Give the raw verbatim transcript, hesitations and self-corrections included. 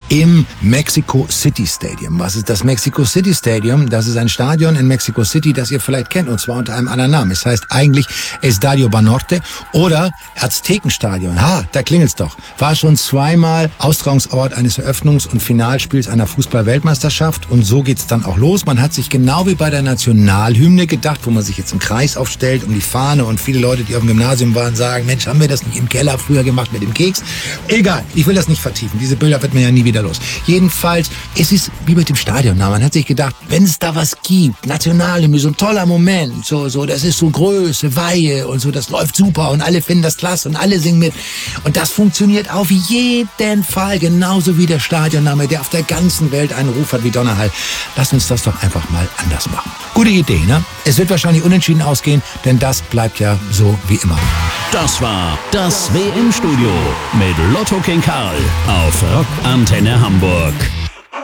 im Mexico City Stadium. Was ist das Mexico City Stadium? Das ist ein Stadion in Mexico City, das ihr vielleicht kennt, und zwar unter einem anderen Namen. Es heißt eigentlich Estadio Banorte oder Aztekenstadion. Ha, da klingelt's doch. War schon zweimal Austragungsort eines Eröffnungs- und Finalspiels einer Fußball-Weltmeisterschaft, und so geht's dann auch los. Man hat sich genau wie bei der Nationalhymne gedacht, wo man sich jetzt im Kreis aufstellt um die Fahne, und viele Leute, die auf dem Gymnasium waren, sagen, Mensch, haben wir das nicht im Keller früher gemacht mit dem Keks? Egal, ich will das nicht vertiefen. Diese Bilder wird man ja nie wieder los. Jedenfalls, es ist wie mit dem Stadionnamen. Man hat sich gedacht, wenn es da was gibt, Nationalhymne, so ein toller Moment, so, so, das ist so Größe, Weihe und so, das läuft super und alle finden das klasse und alle singen mit. Und das funktioniert auf jeden Fall, genauso wie der Stadionname, der auf der ganzen Welt einen Ruf hat wie Donnerhall. Lass uns das doch einfach mal anders machen. Gute Idee, ne? Es wird wahrscheinlich unentschieden ausgehen, denn das bleibt ja so wie immer. Das war das W M-Studio mit Lotto King Karl auf Rock Antenne Hamburg.